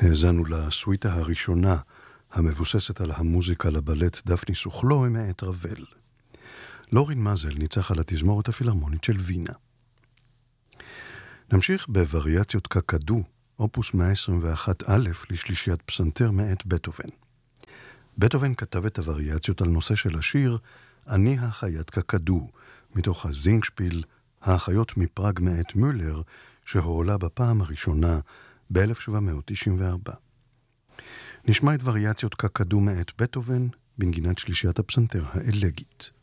האזנו לסוויטה הראשונה המבוססת על המוזיקה לבלט דפני סוכלו מאת רבל. לורין מזל ניצח על התזמורת הפילהרמונית של וינה. נמשיך בווריאציות קקדו, אופוס 121 א' לשלישיית פסנתר מאת בטהובן. בטהובן כתב את הווריאציות על נושא של השיר אני החיית קקדו, מתוך הזינגשפיל האחיות מפראג מאת מולר, שהועלה בפעם הראשונה ב-1794. נשמע את וריאציות קקדו מאת בטהובן בנגינת שלישיית הפסנתר האלגית.